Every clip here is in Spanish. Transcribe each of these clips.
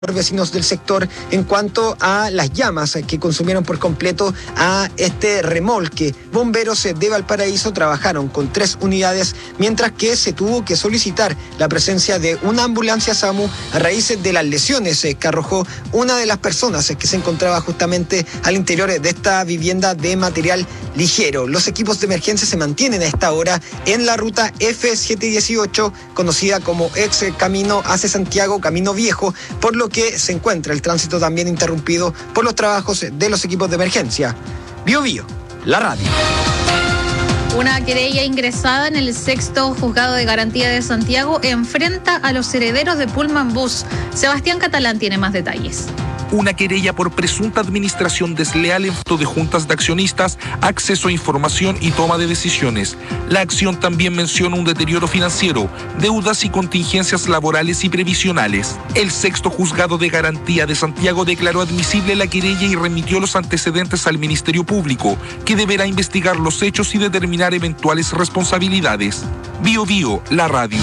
por vecinos del sector en cuanto a las llamas que consumieron por completo a este remolque. Bomberos de Valparaíso trabajaron con 3 unidades, mientras que se tuvo que solicitar la presencia de una ambulancia SAMU a raíz de las lesiones que arrojó una de las personas que se encontraba justamente al interior de esta vivienda de material ligero. Los equipos de emergencia se mantienen a esta hora en la ruta F718, conocida como ex camino hacia Santiago, Camino Viejo, por lo que se encuentra el tránsito también interrumpido por los trabajos de los equipos de emergencia. Bio Bio, la radio. Una querella ingresada en el 6º Juzgado de Garantía de Santiago enfrenta a los herederos de Pullman Bus. Sebastián Catalán tiene más detalles. Una querella por presunta administración desleal en fruto de juntas de accionistas, acceso a información y toma de decisiones. La acción también menciona un deterioro financiero, deudas y contingencias laborales y previsionales. El 6º Juzgado de Garantía de Santiago declaró admisible la querella y remitió los antecedentes al Ministerio Público, que deberá investigar los hechos y determinar eventuales responsabilidades. Bio Bio, la radio.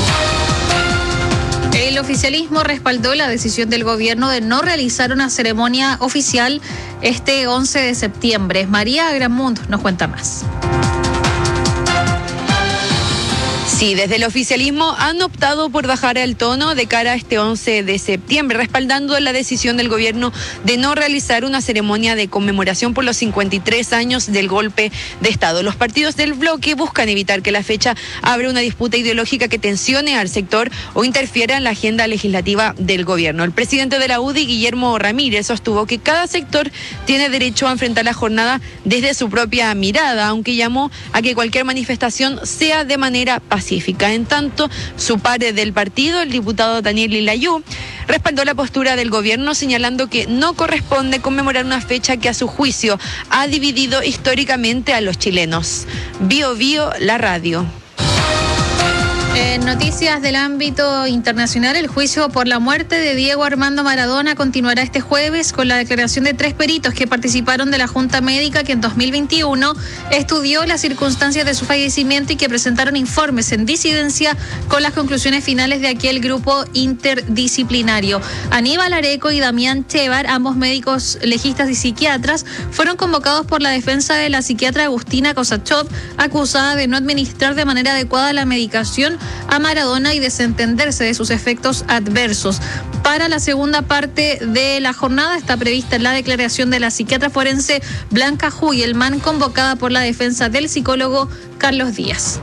El oficialismo respaldó la decisión del gobierno de no realizar una ceremonia oficial este 11 de septiembre. María Granmund nos cuenta más. Sí, desde el oficialismo han optado por bajar el tono de cara a este 11 de septiembre, respaldando la decisión del gobierno de no realizar una ceremonia de conmemoración por los 53 años del golpe de Estado. Los partidos del bloque buscan evitar que la fecha abra una disputa ideológica que tensione al sector o interfiera en la agenda legislativa del gobierno. El presidente de la UDI, Guillermo Ramírez, sostuvo que cada sector tiene derecho a enfrentar la jornada desde su propia mirada, aunque llamó a que cualquier manifestación sea de manera pacífica. En tanto, su par del partido, el diputado Daniel Lilayú, respaldó la postura del gobierno, señalando que no corresponde conmemorar una fecha que a su juicio ha dividido históricamente a los chilenos. Bio Bio, la radio. En noticias del ámbito internacional, el juicio por la muerte de Diego Armando Maradona continuará este jueves con la declaración de 3 peritos que participaron de la Junta Médica que en 2021 estudió las circunstancias de su fallecimiento y que presentaron informes en disidencia con las conclusiones finales de aquel grupo interdisciplinario. Aníbal Areco y Damián Chevar, ambos médicos legistas y psiquiatras, fueron convocados por la defensa de la psiquiatra Agustina Kosachov, acusada de no administrar de manera adecuada la medicación a Maradona y desentenderse de sus efectos adversos. Para la segunda parte de la jornada está prevista la declaración de la psiquiatra forense Blanca Hugelman, convocada por la defensa del psicólogo Carlos Díaz.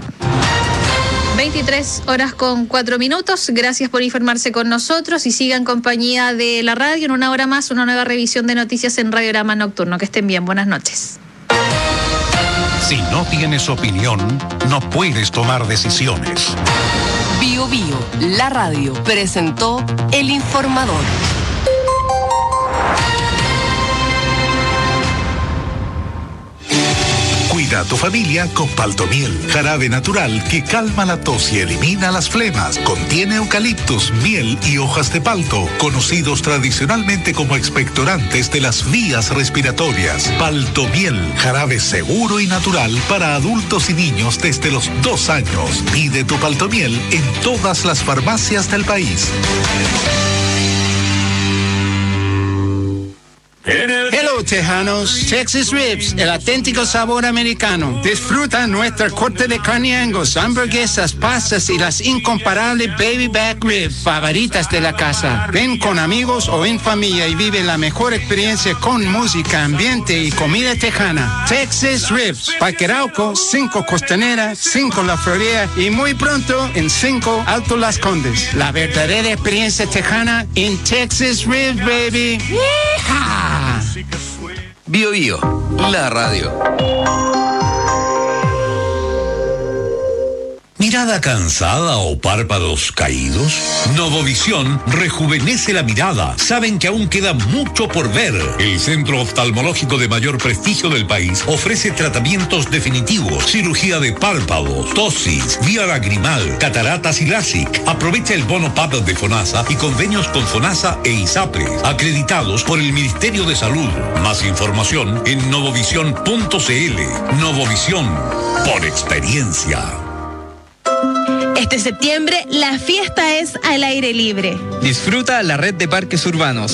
23:04. Gracias por informarse con nosotros y siga en compañía de la radio. En una hora más, una nueva revisión de noticias en Radiorama Nocturno. Que estén bien. Buenas noches. Si no tienes opinión, no puedes tomar decisiones. Bio Bio, la radio, presentó El Informador. Cuida a tu familia con Paltomiel, jarabe natural que calma la tos y elimina las flemas. Contiene eucaliptus, miel y hojas de palto, conocidos tradicionalmente como expectorantes de las vías respiratorias. Paltomiel, jarabe seguro y natural para adultos y niños desde los 2 años. Pide tu Paltomiel en todas las farmacias del país. Hello, tejanos. Texas Ribs, el auténtico sabor americano. Disfruta nuestra corte de carne Angus, hamburguesas, pastas y las incomparables baby back ribs favoritas de la casa. Ven con amigos o en familia y vive la mejor experiencia con música, ambiente y comida tejana. Texas Ribs, Parque Arauco, 5 Costanera, 5 La Florida y muy pronto en 5 Alto Las Condes. La verdadera experiencia tejana en Texas Ribs, baby. ¡Yeehaw! Bio Bio, la radio. ¿Mirada cansada o párpados caídos? Novovisión rejuvenece la mirada. Saben que aún queda mucho por ver. El centro oftalmológico de mayor prestigio del país ofrece tratamientos definitivos, cirugía de párpados, tosis, vía lagrimal, cataratas y LASIK. Aprovecha el bono PAP de FONASA y convenios con FONASA e ISAPRE, acreditados por el Ministerio de Salud. Más información en novovision.cl. Novovisión, por experiencia. Este septiembre, la fiesta es al aire libre. Disfruta la red de parques urbanos.